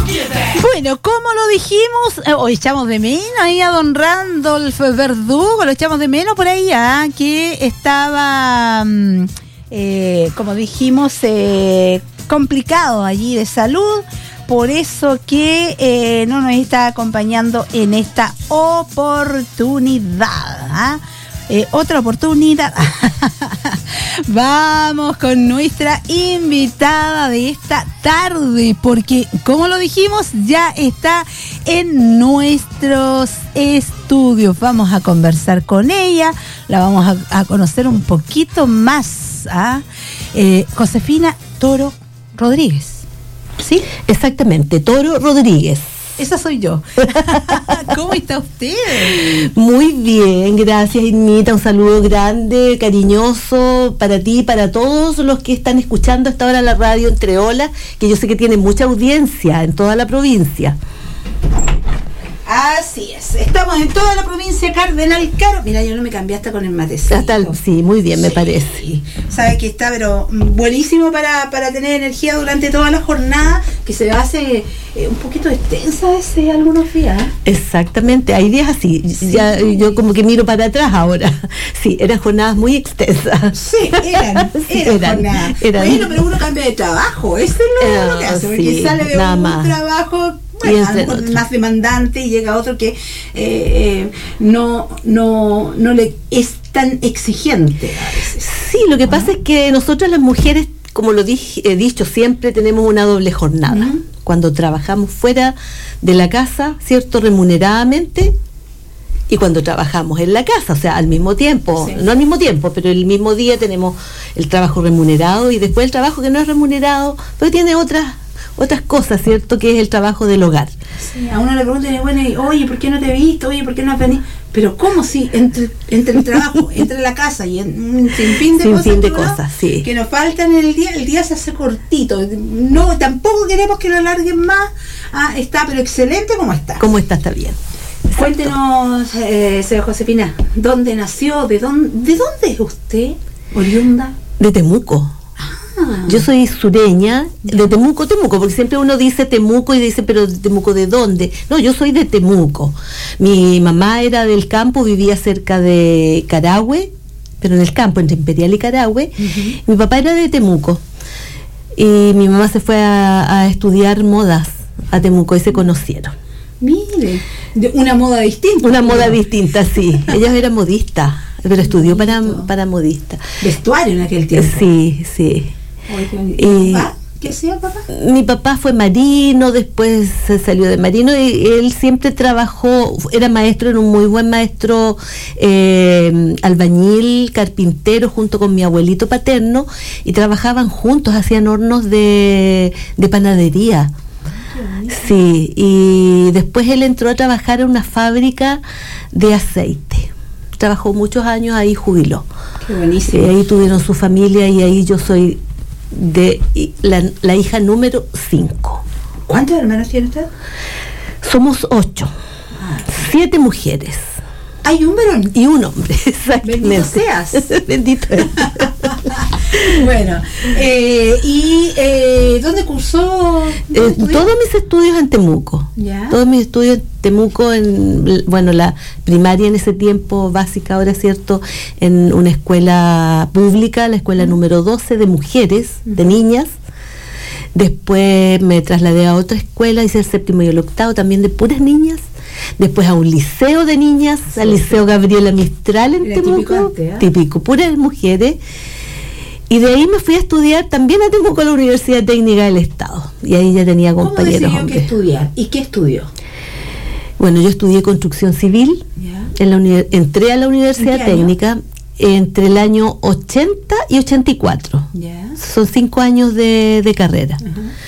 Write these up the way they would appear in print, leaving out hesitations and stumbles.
Bueno, como lo dijimos, hoy echamos de menos ahí a don Randolph Verdugo, lo echamos de menos por ahí, que estaba, como dijimos, complicado allí de salud, por eso que no nos está acompañando en esta oportunidad. Otra oportunidad. Vamos con nuestra invitada de esta tarde, porque como lo dijimos, ya está en nuestros estudios. Vamos a conversar con ella, la vamos a conocer un poquito más. Josefina Toro Rodríguez. ¿Sí? Exactamente, Toro Rodríguez. Esa soy yo. ¿Cómo está usted? Muy bien, gracias, Irmita. Un saludo grande, cariñoso para ti y para todos los que están escuchando hasta ahora la radio Entre Olas, que yo sé que tiene mucha audiencia en toda la provincia. Así es, estamos en toda la provincia Cardenal Caro. Mira, yo no me cambié hasta con el matecito. Sí, muy bien, me parece. Sabe que está, pero buenísimo para tener energía durante toda la jornada, que se hace un poquito extensa algunos días. Exactamente, hay días así. Sí. Ya, yo como que miro para atrás ahora. Sí, eran jornadas muy extensas. Sí, eran jornadas. Bueno, pero uno cambia de trabajo, eso es lo que hace, porque sale de un trabajo más demandante y llega otro que no le es tan exigente a veces. Sí, lo que pasa es que nosotras las mujeres, como lo he dicho siempre, tenemos una doble jornada. Cuando trabajamos fuera de la casa, ¿cierto?, remuneradamente, y cuando trabajamos en la casa, o sea, al mismo tiempo, no al mismo tiempo, pero el mismo día tenemos el trabajo remunerado y después el trabajo que no es remunerado, pero tiene otras cosas, ¿cierto?, que es el trabajo del hogar. Sí, a uno le preguntan, bueno, oye, ¿por qué no te he visto? Oye, ¿por qué no has venido? Pero ¿cómo si entre el trabajo, entre la casa y un sinfín de cosas, sí, que nos faltan en el día se hace cortito. No, tampoco queremos que lo alarguen más. Está, pero excelente como está. Como está bien. Exacto. Cuéntenos, señora Josefina, ¿dónde nació? ¿De dónde es usted, oriunda? De Temuco. Yo soy sureña, de Temuco, porque siempre uno dice Temuco y dice, pero ¿Temuco de dónde? No, yo soy de Temuco. Mi mamá era del campo, vivía cerca de Carahue, pero en el campo, entre Imperial y Carahue. Mi papá era de Temuco. Y mi mamá se fue a estudiar modas a Temuco y se conocieron. Mire, una moda distinta. Una moda distinta, sí. Ella era modista, pero estudió para modista. Vestuario en aquel tiempo. Sí. ¿Qué hacía papá? Mi papá fue marino, después se salió de marino y él siempre trabajó, era maestro, era un muy buen maestro, albañil, carpintero, junto con mi abuelito paterno, y trabajaban juntos, hacían hornos de panadería. Sí, y después él entró a trabajar en una fábrica de aceite. Trabajó muchos años ahí, jubiló. Qué buenísimo. Ahí tuvieron su familia y ahí yo soy de la hija número 5. ¿Cuántos hermanos tiene usted? Somos 8. 7 mujeres. Hay un varón y un hombre, exactamente. Bendito seas. Bendito. Bueno, ¿y dónde cursó? Todos mis estudios en Temuco. ¿Ya? Todos mis estudios en Temuco, la primaria en ese tiempo, básica ahora, ¿cierto?, en una escuela pública, la escuela número 12 de mujeres, de niñas. Después me trasladé a otra escuela, hice el 7º y el 8º, también de puras niñas. Después a un liceo de niñas, al Liceo Gabriela Mistral en Temuco, típico, puras mujeres. Y de ahí me fui a estudiar también a Temuco, a la Universidad Técnica del Estado. Y ahí ya tenía compañeros. ¿Cómo decidió qué estudiar? ¿Y qué estudió? Bueno, yo estudié construcción civil, entré a la Universidad Técnica entre el año 80 y 84. Son 5 años de carrera.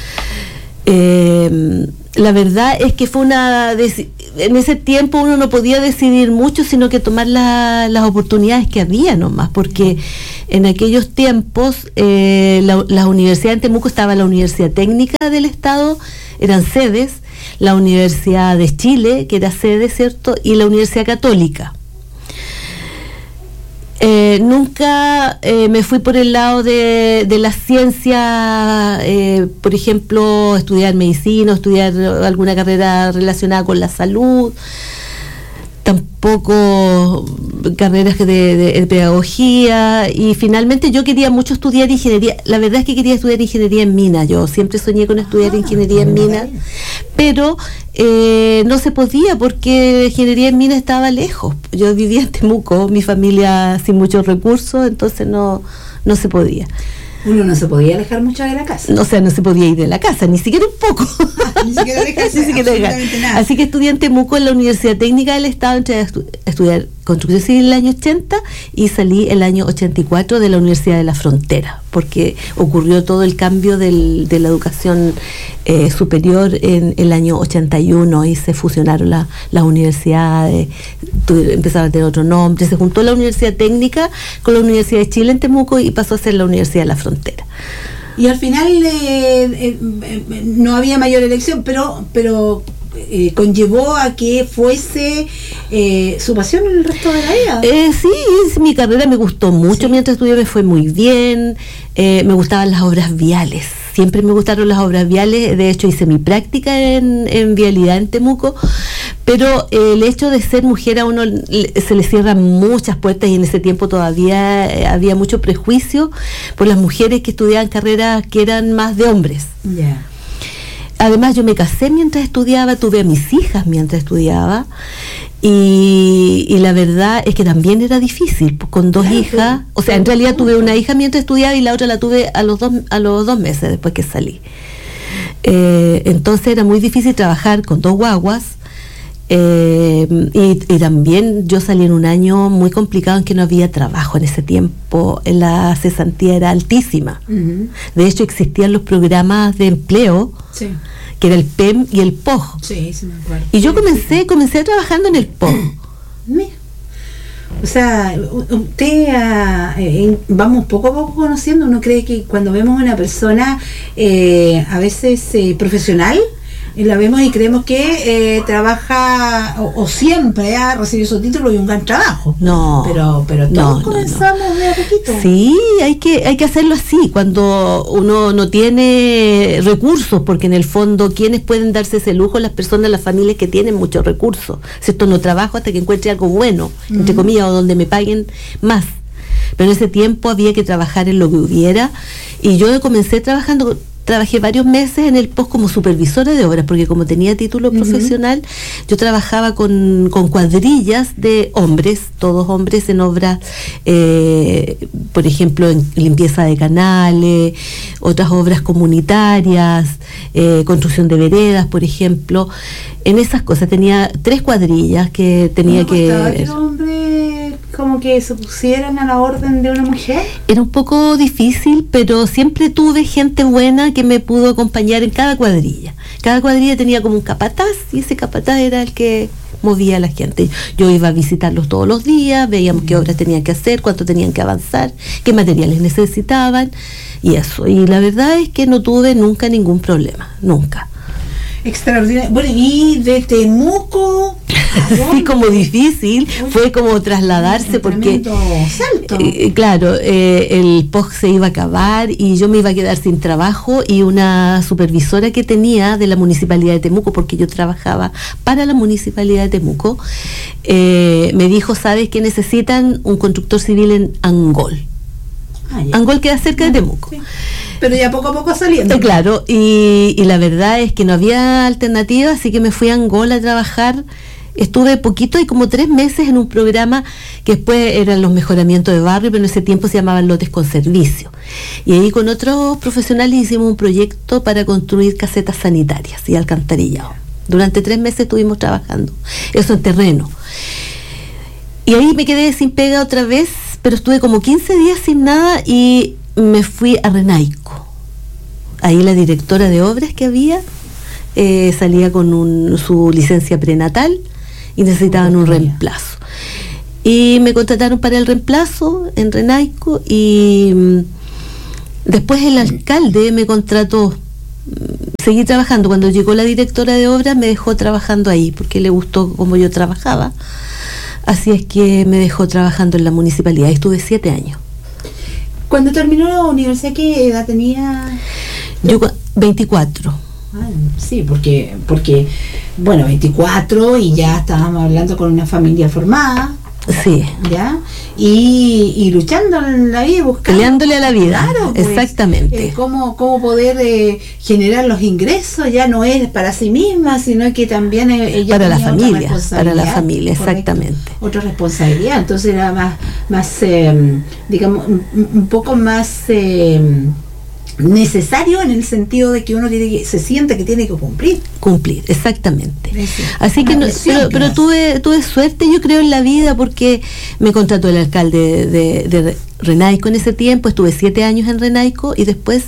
La verdad es que fue en ese tiempo uno no podía decidir mucho, sino que tomar las oportunidades que había nomás, porque en aquellos tiempos la universidad en Temuco estaba la Universidad Técnica del Estado, eran sedes, la Universidad de Chile, que era sede, ¿cierto?, y la Universidad Católica. Nunca me fui por el lado de la ciencia, por ejemplo, estudiar medicina, estudiar alguna carrera relacionada con la salud, tampoco carreras de pedagogía, y finalmente yo quería mucho estudiar ingeniería. La verdad es que quería estudiar ingeniería en minas. Yo siempre soñé con estudiar ingeniería en minas, pero no se podía porque ingeniería en minas estaba lejos. Yo vivía en Temuco, mi familia sin muchos recursos, entonces no se podía. Uno no se podía alejar mucho de la casa. O sea, no se podía ir de la casa, ni siquiera un poco. Ni siquiera alejarse, absolutamente nada. Así que estudié en Temuco, en la Universidad Técnica del Estado, entré a estudiar Construcción Civil en el año 80 y salí el año 84 de la Universidad de la Frontera, porque ocurrió todo el cambio de la educación superior en el año 81 y se fusionaron las universidades, empezaron a tener otro nombre, se juntó la Universidad Técnica con la Universidad de Chile en Temuco y pasó a ser la Universidad de la Frontera. Y al final no había mayor elección, pero conllevó a que fuese su pasión el resto de la vida. Sí, mi carrera me gustó mucho. Sí. Mientras estudié me fue muy bien. Me gustaban las obras viales. Siempre me gustaron las obras viales. De hecho, hice mi práctica en vialidad en Temuco. Pero el hecho de ser mujer a uno se le cierran muchas puertas, y en ese tiempo todavía había mucho prejuicio por las mujeres que estudiaban carreras que eran más de hombres. Yeah. Además, yo me casé mientras estudiaba, tuve a mis hijas mientras estudiaba, y la verdad es que también era difícil, con dos hijas. O sea, en realidad tuve una hija mientras estudiaba y la otra la tuve a los 2 meses después que salí. Entonces era muy difícil trabajar con 2 guaguas. Y también yo salí en un año muy complicado en que no había trabajo en ese tiempo. La cesantía era altísima. Uh-huh. De hecho, existían los programas de empleo, sí, que era el PEM y el POG. Sí, sí me acuerdo. Y yo comencé trabajando en el POG. Mira. O sea, usted vamos poco a poco conociendo. Uno cree que cuando vemos a una persona a veces profesional, la vemos y creemos que trabaja o siempre ha recibido su título y un gran trabajo. No, pero todos comenzamos de a poquito. Sí, hay que hacerlo así, cuando uno no tiene recursos, porque en el fondo quienes pueden darse ese lujo, las personas, las familias que tienen muchos recursos. ¿Cierto? No trabajo hasta que encuentre algo bueno, uh-huh, entre comillas, o donde me paguen más. Pero en ese tiempo había que trabajar en lo que hubiera, y yo trabajé varios meses en el POG como supervisora de obras, porque como tenía título, uh-huh, profesional, yo trabajaba con cuadrillas de hombres, todos hombres, en obras, por ejemplo, en limpieza de canales, otras obras comunitarias, construcción de veredas, por ejemplo. En esas cosas tenía 3 cuadrillas que tenía que... como que se pusieran a la orden de una mujer. Era un poco difícil, pero siempre tuve gente buena que me pudo acompañar en cada cuadrilla. Cada cuadrilla tenía como un capataz, y ese capataz era el que movía a la gente. Yo iba a visitarlos todos los días, veíamos qué obras tenían que hacer, cuánto tenían que avanzar, qué materiales necesitaban, y eso. Y la verdad es que no tuve nunca ningún problema, nunca. Extraordinario. Bueno, y de Temuco... Sí, como difícil, fue como trasladarse, porque salto. Claro, el POG se iba a acabar y yo me iba a quedar sin trabajo, y una supervisora que tenía de la Municipalidad de Temuco, porque yo trabajaba para la Municipalidad de Temuco, me dijo: ¿sabes que necesitan un constructor civil en Angol? Angol queda cerca de Temuco. Sí. Pero ya poco a poco saliendo. Claro, y la verdad es que no había alternativa, así que me fui a Angol a trabajar. Estuve poquito, y como 3 meses en un programa que después eran los mejoramientos de barrio, pero en ese tiempo se llamaban lotes con servicio. Y ahí con otros profesionales hicimos un proyecto para construir casetas sanitarias y alcantarillado. Durante 3 meses estuvimos trabajando eso en terreno. Y ahí me quedé sin pega otra vez, pero estuve como 15 días sin nada y me fui a Renaico. Ahí la directora de obras que había salía con su licencia prenatal y necesitaban un reemplazo. Y me contrataron para el reemplazo en Renaico, y después el alcalde me contrató. Seguí trabajando. Cuando llegó la directora de obras me dejó trabajando ahí porque le gustó cómo yo trabajaba. Así es que me dejó trabajando en la municipalidad. Estuve 7 años. Cuando terminó la universidad, ¿qué edad tenía? Yo 24. Sí, porque bueno, 24 y ya estábamos hablando con una familia formada. Sí. ¿Ya? Y luchando en la vida, peleándole a la vida. Claro, pues, exactamente. Cómo poder generar los ingresos, ya no es para sí misma, sino que también ella para la familia, exactamente. Otra responsabilidad, entonces era más digamos, un poco más necesario en el sentido de que uno se siente que tiene que cumplir, exactamente. Sí. Así que pero tuve suerte, yo creo, en la vida, porque me contrató el alcalde de Renaico en ese tiempo. Estuve 7 años en Renaico y después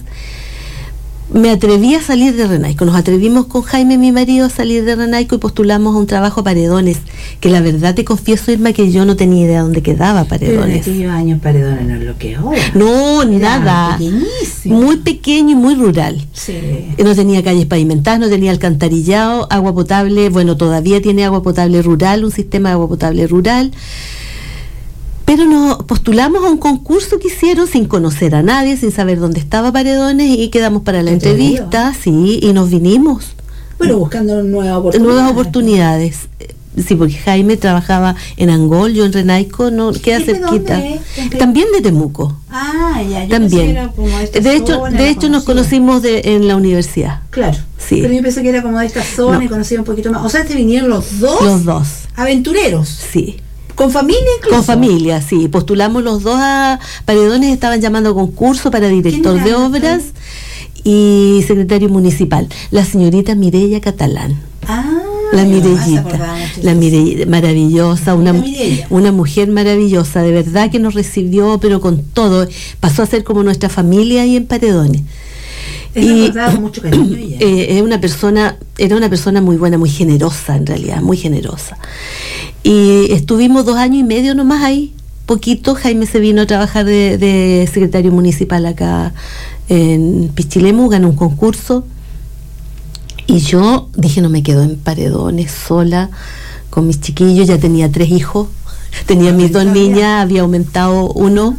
me atreví a salir de Renaico. Nos atrevimos con Jaime, mi marido, a salir de Renaico y postulamos a un trabajo a Paredones, que la verdad te confieso, Irma, que yo no tenía idea dónde quedaba Paredones. Pero en aquellos años Paredones no es lo que es ahora. No, era nada. Pequeñísimo. Muy pequeño y muy rural. Sí. No tenía calles pavimentadas, no tenía alcantarillado, agua potable. Bueno, todavía tiene agua potable rural, un sistema de agua potable rural. Pero nos postulamos a un concurso que hicieron sin conocer a nadie, sin saber dónde estaba Paredones, y quedamos para la entrevista, sí, y nos vinimos. Bueno, buscando nuevas oportunidades. Sí, porque Jaime trabajaba en Angol, yo en Renaico, no queda cerquita. También de Temuco. Ah, ya. También. De hecho nos conocimos en la universidad. Claro. Sí. Pero yo pensé que era como de esta zona y conocía un poquito más. O sea, te vinieron los dos. Los dos. Aventureros. Sí. ¿Con familia incluso? Con familia, sí. Postulamos los dos a Paredones, estaban llamando a concurso para director de obras y secretario municipal. La señorita Mireya Catalán. La Mirellita, maravillosa, una mujer maravillosa, de verdad que nos recibió, pero con todo. Pasó a ser como nuestra familia ahí en Paredones. Y mucho cariño ella. Era una persona muy buena, muy generosa, en realidad, muy generosa. Y estuvimos 2 años y medio nomás ahí, poquito. Jaime se vino a trabajar de secretario municipal acá en Pichilemu, ganó un concurso. Y yo dije, no me quedo en Paredones sola con mis chiquillos. Ya tenía 3 hijos, tenía mis 2 niñas, había aumentado 1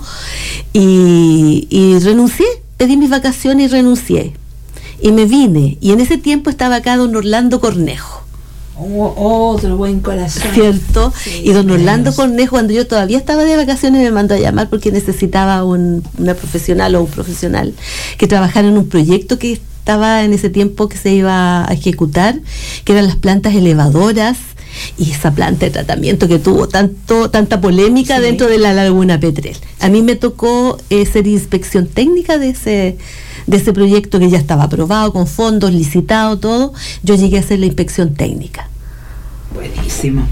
y renuncié. Pedí mis vacaciones y renuncié. Y me vine. Y en ese tiempo estaba acá don Orlando Cornejo. Otro buen corazón. ¿Cierto? Sí, y don Orlando Cornejo, cuando yo todavía estaba de vacaciones, me mandó a llamar porque necesitaba una profesional o un profesional que trabajara en un proyecto que estaba en ese tiempo que se iba a ejecutar, que eran las plantas elevadoras. Y esa planta de tratamiento que tuvo tanta polémica dentro de la laguna Petrel. A mí me tocó ser inspección técnica de ese proyecto que ya estaba aprobado, con fondos, licitado, todo. Yo llegué a hacer la inspección técnica. Buenísimo.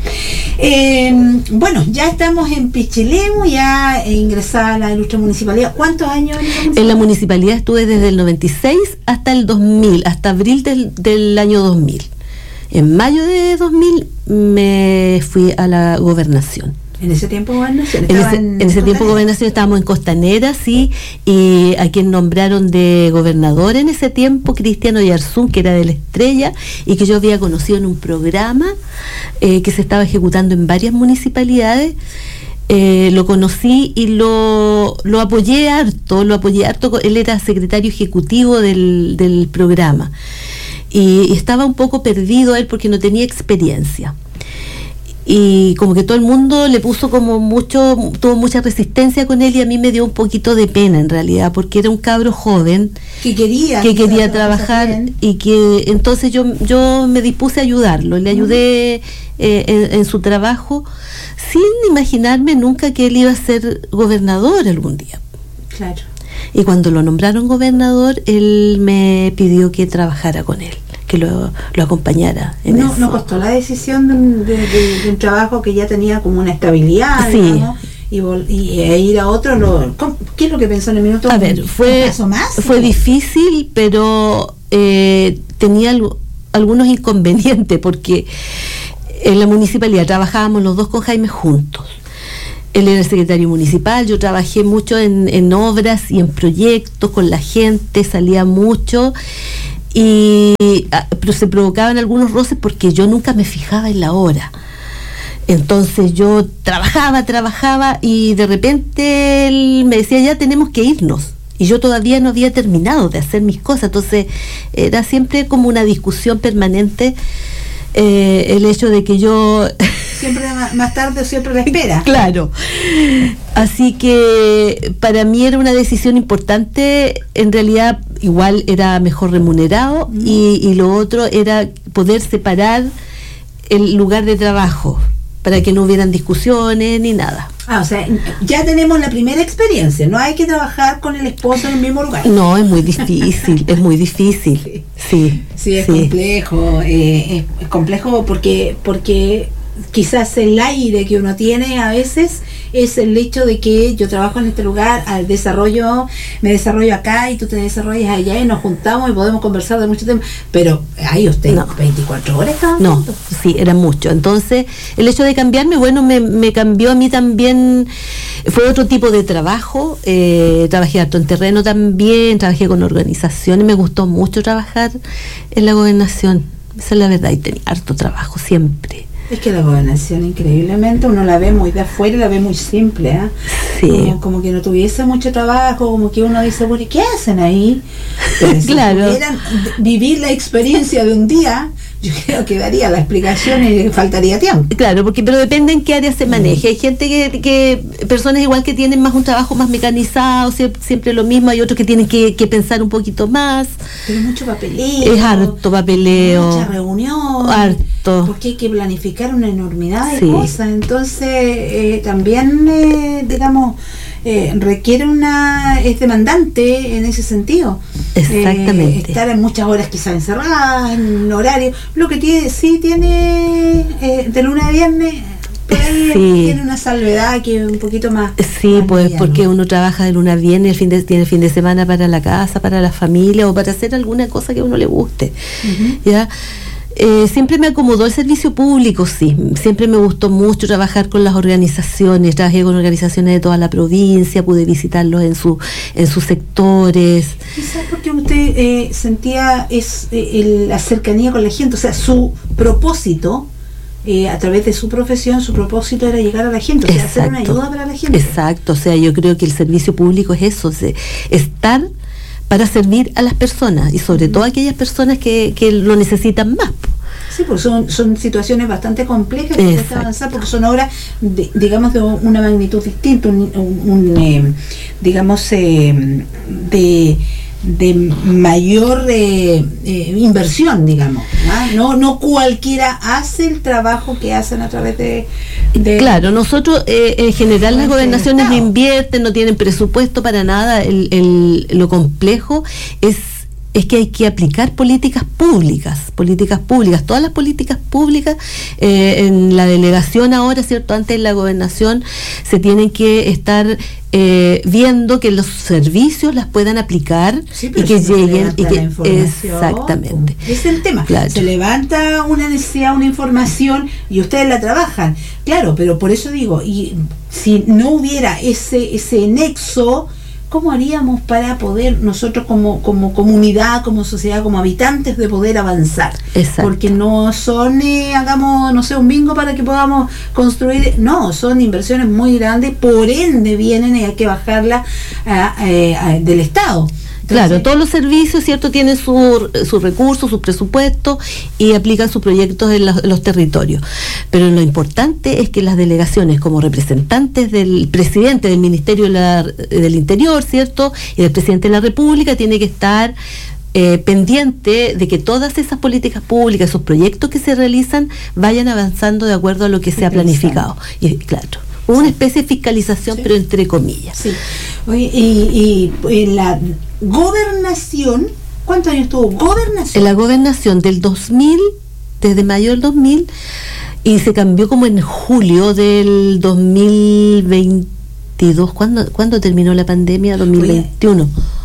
Bueno, ya estamos en Pichilemu, ya ingresada a la ilustre municipalidad. ¿Cuántos años en la municipalidad? Estuve desde el 96 hasta el 2000, hasta abril del año 2000. En mayo de 2000 me fui a la gobernación. ¿En ese tiempo gobernación? En ese tiempo gobernación estábamos en Costanera, sí, y a quien nombraron de gobernador en ese tiempo, Cristiano Yarzún, que era de La Estrella, y que yo había conocido en un programa que se estaba ejecutando en varias municipalidades. Lo conocí y lo apoyé harto. Él era secretario ejecutivo del programa. Y estaba un poco perdido él porque no tenía experiencia. Y como que todo el mundo le puso tuvo mucha resistencia con él, y a mí me dio un poquito de pena en realidad, porque era un cabro joven que quería trabajar, y que entonces yo me dispuse a ayudarlo, le ayudé en su trabajo, sin imaginarme nunca que él iba a ser gobernador algún día. Claro. Y cuando lo nombraron gobernador, él me pidió que trabajara con él, que lo acompañara en eso. ¿No costó la decisión de un trabajo que ya tenía como una estabilidad, sí, digamos, y ir a otro? ¿Qué es lo que pensó en el minuto? A ver, fue difícil, pero tenía algunos inconvenientes, porque en la municipalidad trabajábamos los dos con Jaime juntos. Él era el secretario municipal, yo trabajé mucho en obras y en proyectos con la gente, salía mucho, pero se provocaban algunos roces porque yo nunca me fijaba en la hora. Entonces yo trabajaba y de repente él me decía, ya tenemos que irnos. Y yo todavía no había terminado de hacer mis cosas. Entonces era siempre como una discusión permanente, el hecho de que yo... Siempre más tarde o siempre la espera. Claro. Así que para mí era una decisión importante. En realidad igual era mejor remunerado y lo otro era poder separar el lugar de trabajo para que no hubieran discusiones ni nada. O sea, ya tenemos la primera experiencia, no hay que trabajar con el esposo en el mismo lugar. No, es muy difícil, es muy difícil. Sí, es complejo, es complejo porque quizás el aire que uno tiene a veces es el hecho de que yo trabajo en este lugar, me desarrollo acá y tú te desarrollas allá y nos juntamos y podemos conversar de muchos temas, pero ahí usted 24 horas estaban juntos. Sí, era mucho. Entonces el hecho de cambiarme, bueno, me cambió a mí también. Fue otro tipo de trabajo. Trabajé harto en terreno también, trabajé con organizaciones, me gustó mucho trabajar en la gobernación, esa es la verdad, y tenía harto trabajo siempre. Es que la gobernación, increíblemente, uno la ve muy de afuera y la ve muy simple, ¿eh? Sí. Como que no tuviese mucho trabajo, como que uno dice, bueno, ¿y qué hacen ahí? Pero si pudieran vivir la experiencia de un día, yo creo que daría la explicación y faltaría tiempo. Claro, pero depende en qué área se maneje. Hay gente que personas igual que tienen más un trabajo más mecanizado, siempre lo mismo. Hay otros que tienen que pensar un poquito más. Pero mucho papeleo. Es harto papeleo. Mucha reunión. Harto. Porque hay que planificar una enormidad de cosas. Entonces, también, digamos, requiere es demandante en ese sentido. Exactamente. Estar en muchas horas quizás encerradas, en horario. Lo que tiene de lunes a viernes, por ahí tiene una salvedad que es un poquito más. Sí, más pues mediano. porque uno trabaja de lunes a viernes, tiene el fin de semana para la casa, para la familia o para hacer alguna cosa que a uno le guste. ¿Ya? Siempre me acomodó el servicio público, sí. Siempre me gustó mucho trabajar con las organizaciones. Trabajé con organizaciones de toda la provincia, pude visitarlos en sus sectores. Quizás porque usted sentía la cercanía con la gente, o sea, su propósito, a través de su profesión, su propósito era llegar a la gente, o sea, hacer una ayuda para la gente. Exacto, o sea, yo creo que el servicio público es eso, estar para servir a las personas y sobre todo a aquellas personas que lo necesitan más. Sí, pues son situaciones bastante complejas que cuesta avanzar porque son obras, digamos, de una magnitud distinta, digamos, de mayor inversión, digamos. No cualquiera hace el trabajo que hacen a través de claro, nosotros en general las gobernaciones no invierten, no tienen presupuesto para nada. Lo complejo es que hay que aplicar políticas públicas, todas las políticas públicas en la delegación ahora, ¿cierto? Antes en la gobernación se tienen que estar viendo que los servicios las puedan aplicar y que lleguen y que exactamente. Es el tema. Claro. Se levanta una necesidad, una información y ustedes la trabajan. Claro, pero por eso digo, y si no hubiera ese nexo, ¿cómo haríamos para poder nosotros como comunidad, como sociedad, como habitantes de poder avanzar? Exacto. Porque no son, hagamos, no sé, un bingo para que podamos construir, no, son inversiones muy grandes, por ende vienen y hay que bajarlas del Estado. Entonces, claro, todos los servicios, ¿cierto?, tienen sus recursos, sus presupuestos y aplican sus proyectos en los territorios. Pero lo importante es que las delegaciones, como representantes del presidente del Ministerio del Interior, ¿cierto?, y del presidente de la República, tiene que estar pendiente de que todas esas políticas públicas, esos proyectos que se realizan, vayan avanzando de acuerdo a lo que se ha planificado. Y claro, una especie de fiscalización, pero entre comillas. Sí. Oye, y en la gobernación, ¿cuántos años tuvo gobernación? En la gobernación del 2000, desde mayo del 2000, y se cambió como en julio del 2022. ¿Cuándo terminó la pandemia? 2021. Oye,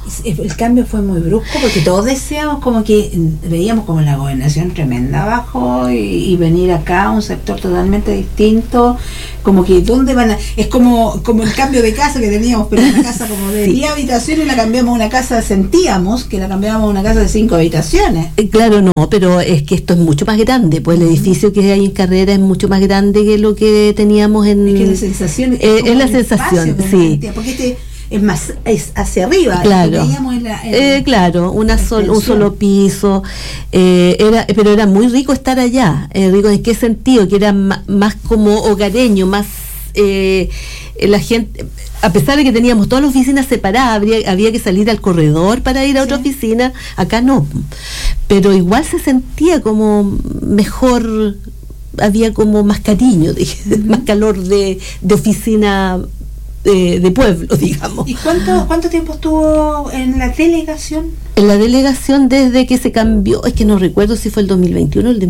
El cambio fue muy brusco porque todos decíamos como que veíamos como la gobernación tremenda abajo y venir acá a un sector totalmente distinto, como que dónde van a, es como el cambio de casa que teníamos, pero una casa como de 10 habitaciones la cambiamos a una casa, sentíamos que la cambiábamos a una casa de 5 habitaciones. Claro, no, pero es que esto es mucho más grande, pues el edificio que hay en Carrera es mucho más grande que lo que teníamos en... Es que la sensación es la sensación, sí. Porque es hacia arriba, claro, claro, un solo piso, pero era muy rico estar allá. Rico en qué sentido, que era más como hogareño, más la gente, a pesar de que teníamos todas las oficinas separadas, había que salir al corredor para ir a otra oficina. Acá no, pero igual se sentía como mejor, había como más cariño, más calor de oficina de pueblo, digamos. ¿Y cuánto tiempo estuvo en la delegación? En la delegación desde que se cambió, es que no recuerdo si fue el 2021 o el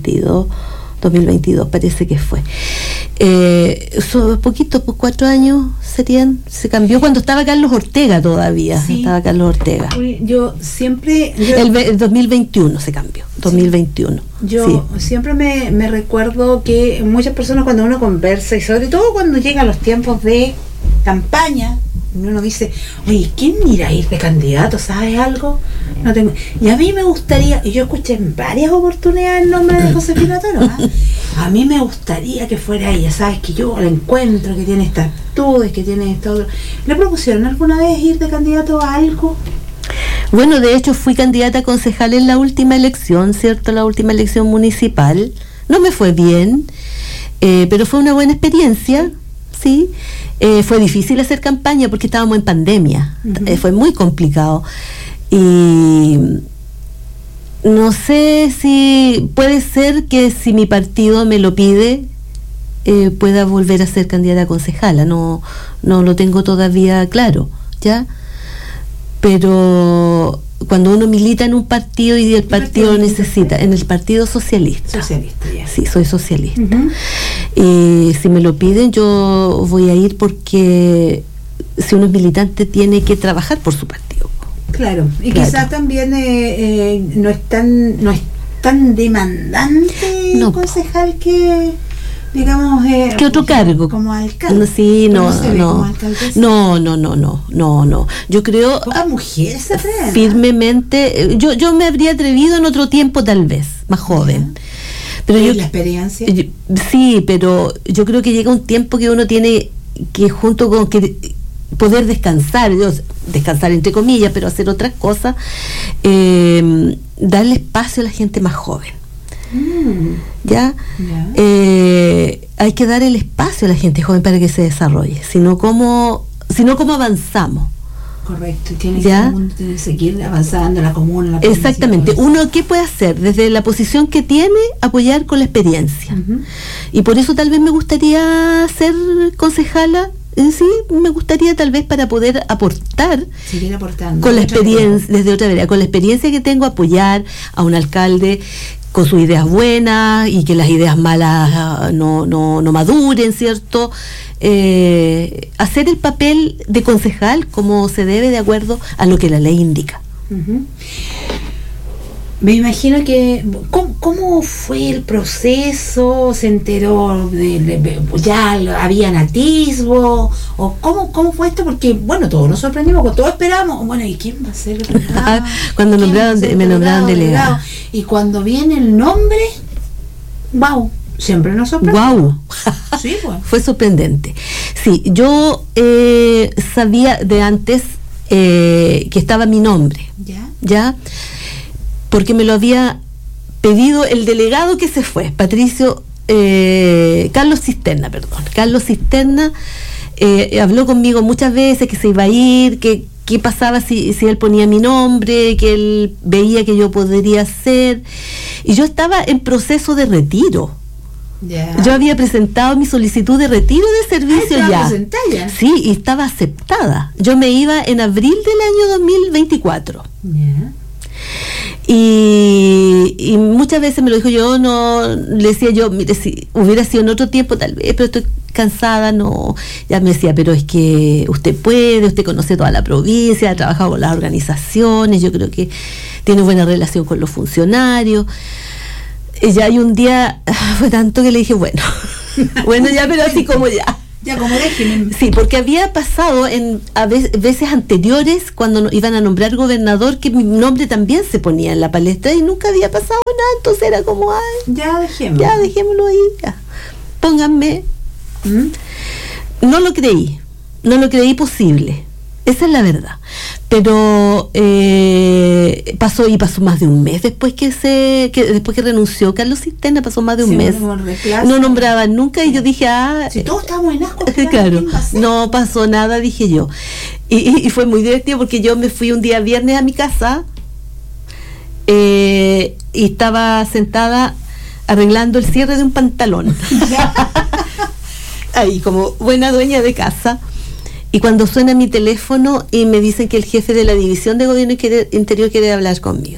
2022 parece que fue. Poquito, pues 4 años serían, se cambió cuando estaba Carlos Ortega todavía, sí. Estaba Carlos Ortega. Yo siempre... El 2021 se cambió, 2021. Yo siempre me recuerdo que muchas personas cuando uno conversa, y sobre todo cuando llegan los tiempos de campaña, uno dice, oye, ¿quién mira ir de candidato? ¿Sabes algo? No tengo. Y a mí me gustaría, y yo escuché en varias oportunidades el nombre de Josefina Toro, a mí me gustaría que fuera ella, ¿sabes? Que yo la encuentro, que tiene estas actitudes, que tiene esto. ¿Le propusieron alguna vez ir de candidato a algo? Bueno, de hecho fui candidata a concejal en la última elección, ¿cierto? La última elección municipal. No me fue bien, pero fue una buena experiencia, sí. Fue difícil hacer campaña porque estábamos en pandemia. Fue muy complicado. Y no sé si puede ser que si mi partido me lo pide, pueda volver a ser candidata a concejala. No lo tengo todavía claro, ¿ya? Pero cuando uno milita en un partido y el partido necesita, en el Partido Socialista. Socialista, ya. Sí, soy socialista. Y si me lo piden, yo voy a ir porque si uno es militante tiene que trabajar por su partido. Claro, y quizás también no es tan demandante el concejal que... digamos ¿qué otro cargo? Como alcalde. Sí, no. Yo creo pocas mujeres se atreven, firmemente. Yo me habría atrevido en otro tiempo, tal vez más joven. Pero la experiencia. Sí, pero yo creo que llega un tiempo que uno tiene que, junto con que poder descansar entre comillas, pero hacer otras cosas, darle espacio a la gente más joven. ¿Ya? Hay que dar el espacio a la gente joven para que se desarrolle, sino cómo avanzamos. Correcto, y tiene que seguir avanzando la comuna. Exactamente. Uno, ¿qué puede hacer? Desde la posición que tiene, apoyar con la experiencia. Y por eso tal vez me gustaría ser concejala. Sí, me gustaría tal vez para poder aportar, seguir aportando con la experiencia, desde otra vereda, con la experiencia que tengo, apoyar a un alcalde con sus ideas buenas y que las ideas malas no maduren, ¿cierto? Hacer el papel de concejal como se debe, de acuerdo a lo que la ley indica. Me imagino que ¿cómo fue el proceso? ¿Se enteró ya habían atisbo? ¿O cómo fue esto? Porque bueno, todos nos sorprendimos, porque todos esperábamos, bueno, ¿y quién va a ser el delegado? Cuando me nombraron delegado. Y cuando viene el nombre, wow, siempre nos sorprendió. Wow. Sí, pues. Fue sorprendente. Sí, yo sabía de antes que estaba mi nombre. ¿Ya? Porque me lo había pedido el delegado que se fue, Carlos Cisterna, habló conmigo muchas veces que se iba a ir, que qué pasaba si él ponía mi nombre, que él veía que yo podría hacer, y yo estaba en proceso de retiro. Yo había presentado mi solicitud de retiro de servicio ya. Sí, y estaba aceptada. Yo me iba en abril del año 2024. Y muchas veces me lo dijo, yo no, le decía yo, mire, si hubiera sido en otro tiempo tal vez, pero estoy cansada, no. Ya me decía, pero es que usted puede, usted conoce toda la provincia, ha trabajado con las organizaciones, yo creo que tiene buena relación con los funcionarios. Y ya hay un día, fue tanto que le dije, bueno ya, pero así como ya. Ya, como déjeme. Sí, porque había pasado a veces anteriores, cuando iban a nombrar gobernador, que mi nombre también se ponía en la palestra y nunca había pasado nada, entonces era como, ay, ya dejémoslo ahí, ya. Pónganme. No lo creí posible, esa es la verdad. Pero pasó más de un mes después después que renunció Carlos Cisterna, pasó más de un mes. No nombraban nunca y yo dije, si todos estábamos en asco, claro, no pasó nada, dije yo. Y fue muy divertido porque yo me fui un día viernes a mi casa y estaba sentada arreglando el cierre de un pantalón. Ahí, como buena dueña de casa. Y cuando suena mi teléfono y me dicen que el jefe de la División de Gobierno Interior quiere hablar conmigo.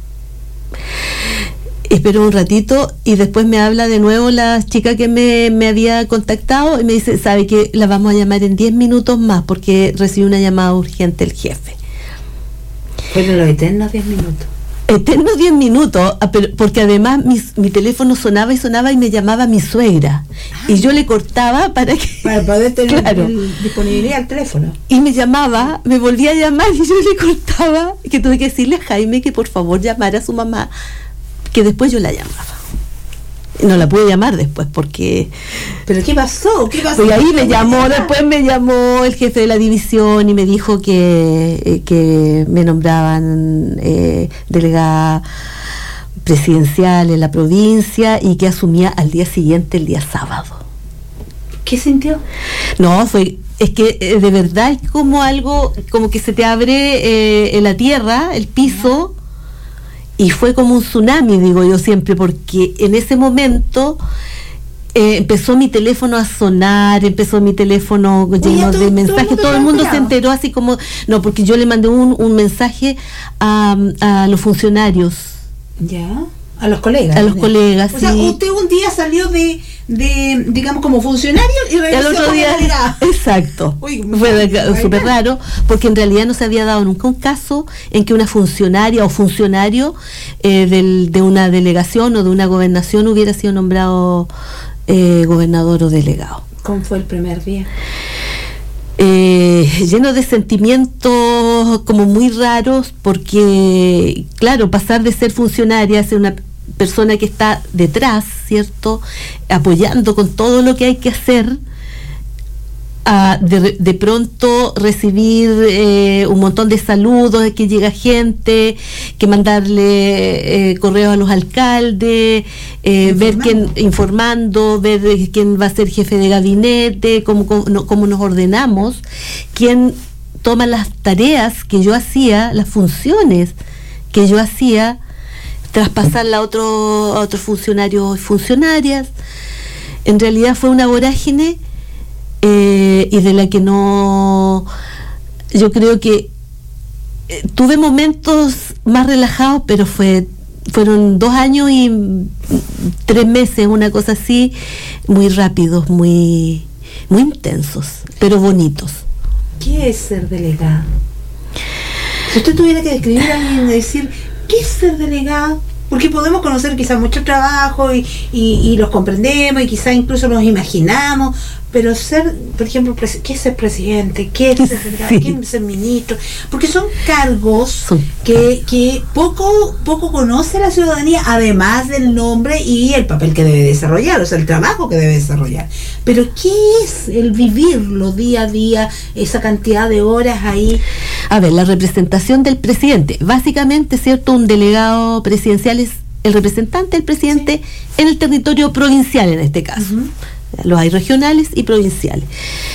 Espero un ratito y después me habla de nuevo la chica que me había contactado y me dice, sabe que la vamos a llamar en 10 minutos más porque recibió una llamada urgente el jefe. Fueron los eternos 10 minutos. Eternos 10 minutos, porque además mi teléfono sonaba y me llamaba mi suegra. Y yo le cortaba para poder tener disponibilidad al teléfono. Y me llamaba, me volvía a llamar y yo le cortaba, que tuve que decirle a Jaime que por favor llamara a su mamá, que después yo la llamaba. No la pude llamar después porque... ¿Pero qué pasó? Pues ahí después me llamó el jefe de la división y me dijo que me nombraban delegada presidencial en la provincia y que asumía al día siguiente, el día sábado. ¿Qué sintió? No, es que de verdad es como algo, como que se te abre en la tierra, el piso... Y fue como un tsunami, digo yo siempre, porque en ese momento empezó mi teléfono a sonar, empezó mi teléfono lleno de mensajes, todo el mundo se enteró así como, no, porque yo le mandé un mensaje a los funcionarios. ¿Ya? A los colegas. A los colegas, o sea, usted un día salió de digamos, como funcionario y regresó el otro día, exacto. Fue súper raro, porque en realidad no se había dado nunca un caso en que una funcionaria o funcionario de una delegación o de una gobernación hubiera sido nombrado gobernador o delegado. ¿Cómo fue el primer día? Lleno de sentimientos como muy raros, porque claro, pasar de ser funcionaria a ser una persona que está detrás, ¿cierto?, apoyando con todo lo que hay que hacer, a de pronto recibir un montón de saludos, de que llega gente, que mandarle correos a los alcaldes, ver quién informando, ver quién va a ser jefe de gabinete, cómo nos ordenamos, quién toma las tareas que yo hacía, las funciones que yo hacía, traspasarla a otros funcionarios y funcionarias. En realidad fue una vorágine y de la que no, yo creo que tuve momentos más relajados, pero fueron 2 años y 3 meses, una cosa así, muy rápidos, muy intensos, pero bonitos. ¿Qué es ser delegada? Si usted tuviera que describir a alguien, decir, ¿qué es ser delegada? Porque podemos conocer quizás mucho trabajo y los comprendemos y quizás incluso nos imaginamos, pero ser, por ejemplo, ¿qué es ser presidente? ¿Qué es ser delegado? Sí. ¿Qué es ser ministro? Porque son cargos que poco conoce la ciudadanía, además del nombre y el papel que debe desarrollar, o sea, el trabajo que debe desarrollar. Pero ¿qué es el vivirlo día a día, esa cantidad de horas ahí? A ver, la representación del presidente, básicamente, ¿cierto? Un delegado presidencial es el representante del presidente, sí, en el territorio provincial, en este caso. Uh-huh. Los hay regionales y provinciales.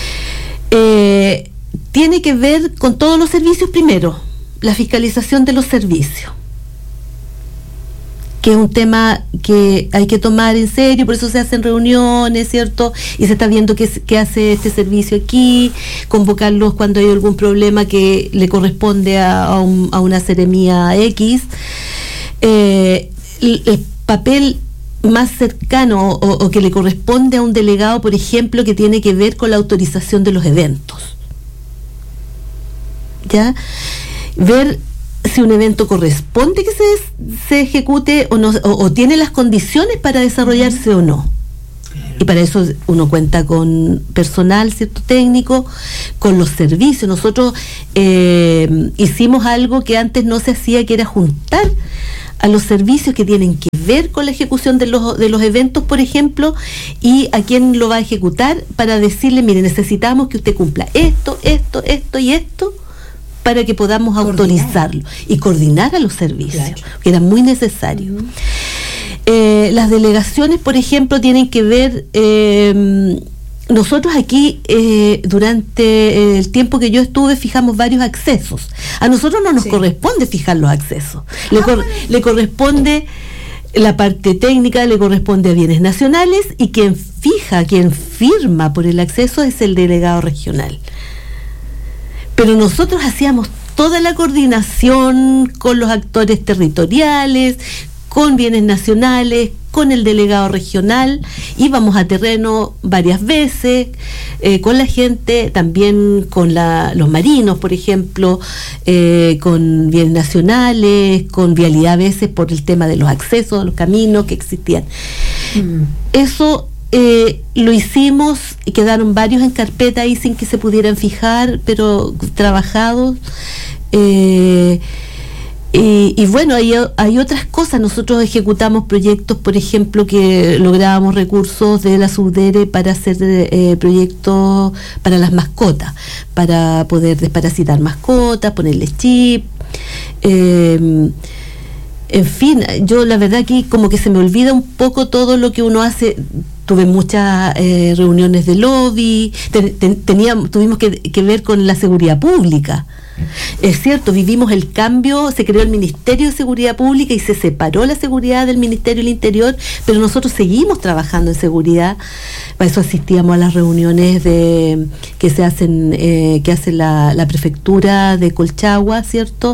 Tiene que ver con todos los servicios primero, la fiscalización de los servicios, que es un tema que hay que tomar en serio, por eso se hacen reuniones, ¿cierto? Y se está viendo qué hace este servicio aquí, convocarlos cuando hay algún problema que le corresponde a una seremía X. el papel más cercano o que le corresponde a un delegado, por ejemplo, que tiene que ver con la autorización de los eventos. ¿Ya? Ver si un evento corresponde que se ejecute o no, o tiene las condiciones para desarrollarse o no. Y para eso uno cuenta con personal, ¿cierto?, técnico, con los servicios. Nosotros hicimos algo que antes no se hacía, que era juntar a los servicios que tienen que ver con la ejecución de los eventos, por ejemplo, y a quién lo va a ejecutar, para decirle, mire, necesitamos que usted cumpla esto y esto, para que podamos autorizarlo y coordinar a los servicios, claro, que era muy necesario. Las delegaciones, por ejemplo, tienen que ver, nosotros aquí durante el tiempo que yo estuve fijamos varios accesos. A nosotros no nos corresponde fijar los accesos, le corresponde la parte técnica, le corresponde a bienes nacionales, y quien firma por el acceso es el delegado regional. Pero nosotros hacíamos toda la coordinación con los actores territoriales, con bienes nacionales, con el delegado regional. Íbamos a terreno varias veces, con la gente, también con los marinos, por ejemplo, con bienes nacionales, con vialidad a veces por el tema de los accesos a los caminos que existían. Eso lo hicimos y quedaron varios en carpeta ahí sin que se pudieran fijar, pero trabajados. Y bueno, hay otras cosas. Nosotros ejecutamos proyectos, por ejemplo, que lográbamos recursos de la Subdere para hacer proyectos para las mascotas, para poder desparasitar mascotas, ponerles chip. En fin, yo la verdad que como que se me olvida un poco todo lo que uno hace. Tuve muchas reuniones de lobby, tuvimos que ver con la seguridad pública. Es cierto, vivimos el cambio, se creó el Ministerio de Seguridad Pública y se separó la seguridad del Ministerio del Interior, pero nosotros seguimos trabajando en seguridad. Para eso asistíamos a las reuniones que hace la prefectura de Colchagua, ¿cierto?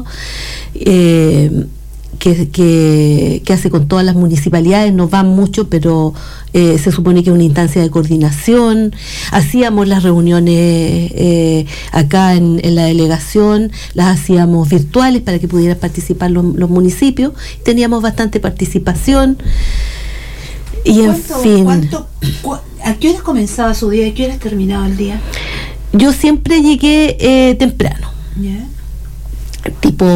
Que hace con todas las municipalidades. No van mucho, pero se supone que es una instancia de coordinación. Hacíamos las reuniones acá en la delegación, las hacíamos virtuales para que pudieran participar los municipios. Teníamos bastante participación. Y en fin. ¿A qué horas comenzaba su día y a qué horas terminaba el día? Yo siempre llegué temprano. ¿Yeah? Tipo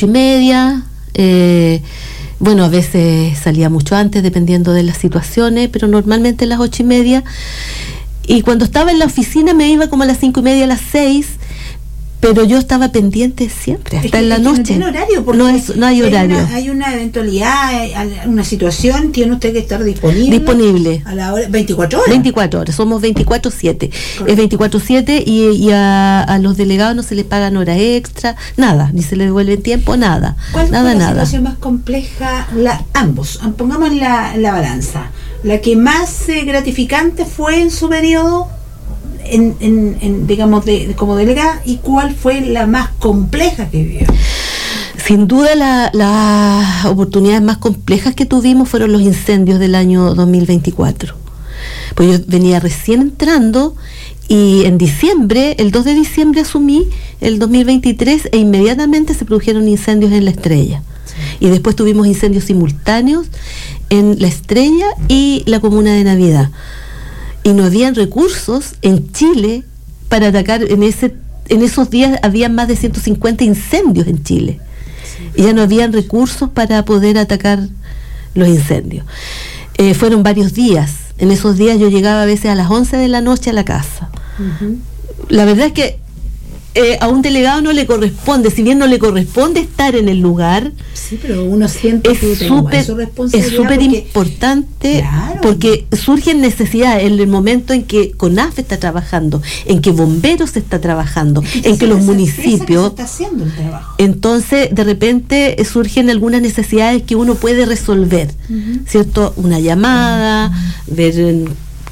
8:30. Bueno, a veces salía mucho antes dependiendo de las situaciones, pero normalmente a las 8:30. Y cuando estaba en la oficina me iba como a las 5:30, a las 6, pero yo estaba pendiente siempre, hasta en la noche. No tiene horario, porque no hay horario. Hay una eventualidad, una situación, tiene usted que estar disponible a la hora, 24 horas. 24 horas, somos 24/7. Es 24/7 y a los delegados no se les pagan horas extra, nada, ni se les devuelve tiempo, nada. ¿Cuál fue la situación más compleja? Ambos, pongamos la balanza. La que más gratificante fue en su periodo, digamos, como delegada, y cuál fue la más compleja que vivió. Sin duda las oportunidades más complejas que tuvimos fueron los incendios del año 2024. Pues yo venía recién entrando y en diciembre, el 2 de diciembre asumí el 2023 e inmediatamente se produjeron incendios en La Estrella. Sí. Y después tuvimos incendios simultáneos en La Estrella y la comuna de Navidad. Y no habían recursos en Chile para atacar. En esos días había más de 150 incendios en Chile. Sí. Y ya no habían recursos para poder atacar los incendios. Fueron varios días. En esos días yo llegaba a veces a las 11 de la noche a la casa. Uh-huh. La verdad es que a un delegado no le corresponde, si bien no le corresponde estar en el lugar, sí, pero uno siente que es súper importante, claro, porque surgen necesidades en el momento en que CONAF está trabajando, en que Bomberos está trabajando, en que los municipios está haciendo el trabajo. Entonces de repente surgen algunas necesidades que uno puede resolver, uh-huh, ¿cierto? Una llamada, ver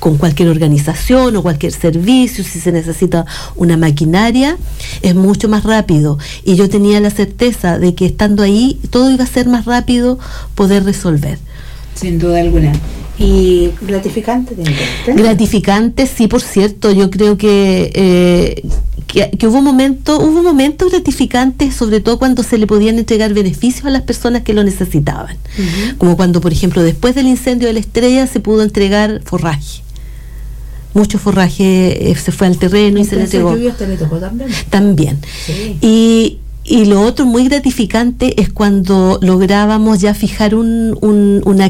con cualquier organización o cualquier servicio, si se necesita una maquinaria, es mucho más rápido. Y yo tenía la certeza de que estando ahí todo iba a ser más rápido poder resolver. Sin duda alguna. ¿Y gratificante? Gratificante, sí, por cierto. Yo creo que hubo momentos gratificantes, sobre todo cuando se le podían entregar beneficios a las personas que lo necesitaban. Como cuando, por ejemplo, después del incendio de La Estrella se pudo entregar forraje. Mucho forraje se fue al terreno y se le entregó. ¿Te tocó también? También. Sí. Y lo otro muy gratificante es cuando lográbamos ya fijar una